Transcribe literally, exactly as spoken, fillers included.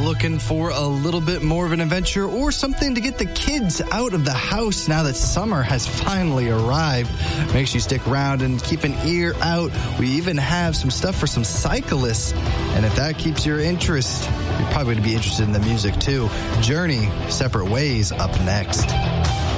looking for a little bit more of an adventure or something to get the kids out of the house now that summer has finally arrived, make sure you stick around and keep an ear out. We even have some stuff for some cyclists, and if that keeps your interest, you're probably going to be interested in the music too. Journey, Separate Ways, up next.